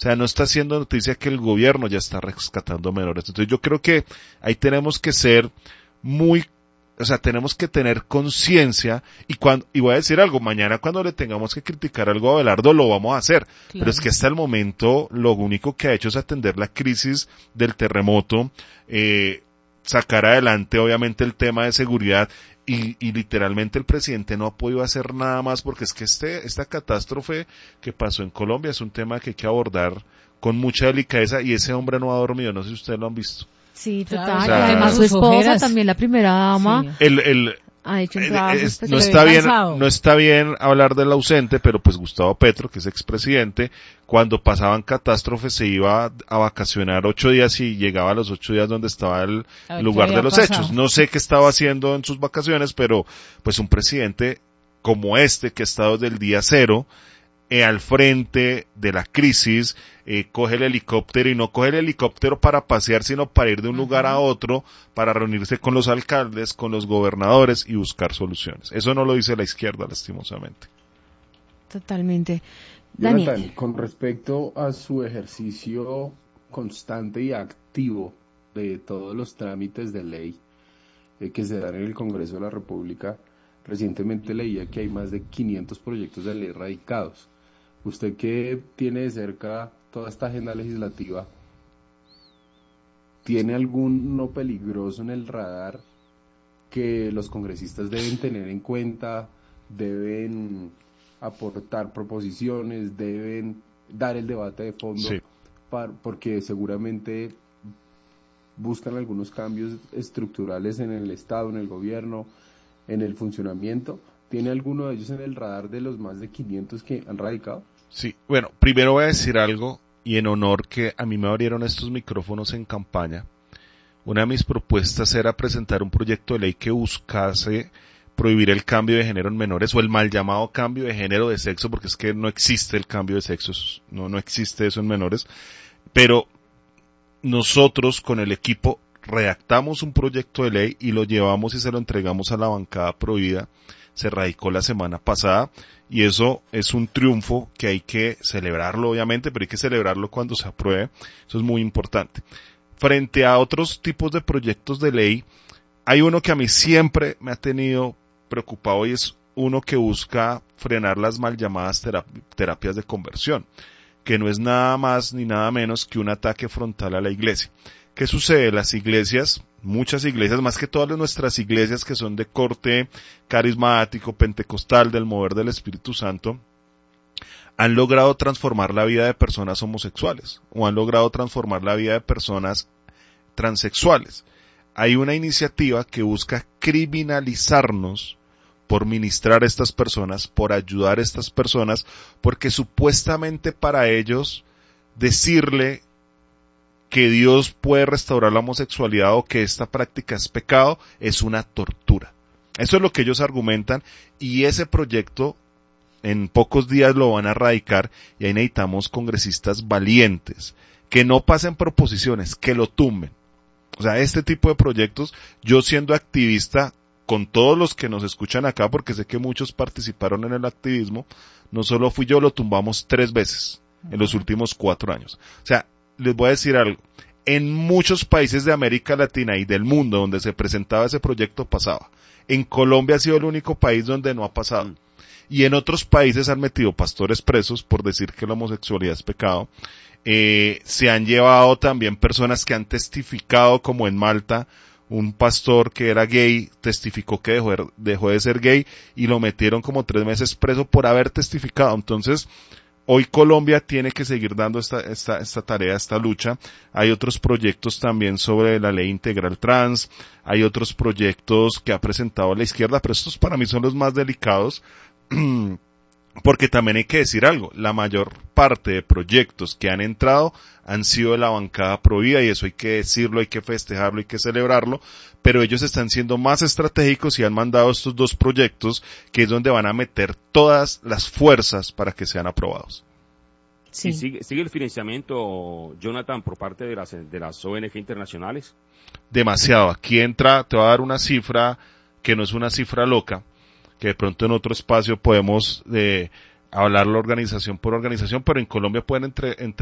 sea, no está haciendo noticia que el gobierno ya está rescatando menores. Entonces yo creo que ahí tenemos que ser tenemos que tener conciencia y voy a decir algo, mañana cuando le tengamos que criticar algo a Abelardo lo vamos a hacer, claro. Pero es que hasta el momento lo único que ha hecho es atender la crisis del terremoto, sacar adelante obviamente el tema de seguridad y literalmente el presidente no ha podido hacer nada más porque es que esta catástrofe que pasó en Colombia es un tema que hay que abordar con mucha delicadeza y ese hombre no ha dormido, no sé si ustedes lo han visto. Sí, total. Claro, o sea, y además su esposa, ojeras. también la primera dama, Sí. ha hecho un trabajo No está bien hablar del ausente, pero pues Gustavo Petro, que es expresidente, cuando pasaban catástrofes se iba a vacacionar 8 días y llegaba a los 8 días donde estaba el lugar de los hechos. No sé qué estaba haciendo en sus vacaciones, pero pues un presidente como que ha estado desde el día cero, al frente de la crisis, coge el helicóptero y no coge el helicóptero para pasear, sino para ir de un lugar a otro, para reunirse con los alcaldes, con los gobernadores y buscar soluciones. Eso no lo dice la izquierda, lastimosamente. Totalmente. Daniel. Jonathan, con respecto a su ejercicio constante y activo de todos los trámites de ley que se dan en el Congreso de la República, recientemente leía que hay más de 500 proyectos de ley radicados. Usted que tiene de cerca toda esta agenda legislativa, ¿tiene alguno peligroso en el radar que los congresistas deben tener en cuenta, deben aportar proposiciones, deben dar el debate de fondo? Sí. Porque seguramente buscan algunos cambios estructurales en el Estado, en el gobierno, en el funcionamiento? ¿Tiene alguno de ellos en el radar de los más de 500 que han radicado? Sí, bueno, primero voy a decir algo, y en honor que a mí me abrieron estos micrófonos en campaña, una de mis propuestas era presentar un proyecto de ley que buscase prohibir el cambio de género en menores, o el mal llamado cambio de género de sexo, porque es que no existe el cambio de sexo, no existe eso en menores, pero nosotros con el equipo redactamos un proyecto de ley y lo llevamos y se lo entregamos a la bancada prohibida. Se radicó la semana pasada y eso es un triunfo que hay que celebrarlo obviamente, pero hay que celebrarlo cuando se apruebe. Eso es muy importante. Frente a otros tipos de proyectos de ley, hay uno que a mí siempre me ha tenido preocupado y es uno que busca frenar las mal llamadas terapias de conversión, que no es nada más ni nada menos que un ataque frontal a la iglesia. ¿Qué sucede? Las iglesias, muchas iglesias, más que todas nuestras iglesias que son de corte carismático, pentecostal, del mover del Espíritu Santo, han logrado transformar la vida de personas homosexuales o han logrado transformar la vida de personas transexuales. Hay una iniciativa que busca criminalizarnos por ministrar a estas personas, por ayudar a estas personas, porque supuestamente para ellos decirle que Dios puede restaurar la homosexualidad o que esta práctica es pecado, es una tortura. Eso es lo que ellos argumentan y ese proyecto en pocos días lo van a radicar y ahí necesitamos congresistas valientes, que no pasen proposiciones, que lo tumben. O sea, este tipo de proyectos, yo siendo activista, con todos los que nos escuchan acá, porque sé que muchos participaron en el activismo, no solo fui yo, lo tumbamos 3 veces en los últimos 4 años. O sea, les voy a decir algo, en muchos países de América Latina y del mundo donde se presentaba ese proyecto pasaba. En Colombia ha sido el único país donde no ha pasado. Y en otros países han metido pastores presos por decir que la homosexualidad es pecado. Se han llevado también personas que han testificado, como en Malta, un pastor que era gay testificó que dejó de ser gay y lo metieron como 3 meses preso por haber testificado. Entonces, hoy Colombia tiene que seguir dando esta tarea, esta lucha. Hay otros proyectos también sobre la ley integral trans, hay otros proyectos que ha presentado la izquierda, pero estos para mí son los más delicados, porque también hay que decir algo, la mayor parte de proyectos que han entrado han sido de la bancada prohibida y eso hay que decirlo, hay que festejarlo, hay que celebrarlo, pero ellos están siendo más estratégicos y han mandado estos 2 proyectos que es donde van a meter todas las fuerzas para que sean aprobados. Sí. ¿Y sigue el financiamiento, Jonathan, por parte de las ONG internacionales? Demasiado. Aquí entra, te voy a dar una cifra que no es una cifra loca, que de pronto en otro espacio podemos hablar la organización por organización, pero en Colombia pueden entre